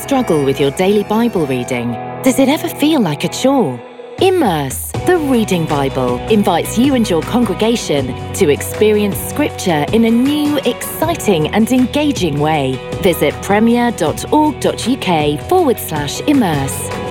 struggle with your daily Bible reading? Does it ever feel like a chore? Immerse, the Reading Bible, invites you and your congregation to experience Scripture in a new, exciting and engaging way. Visit premier.org.uk/immerse.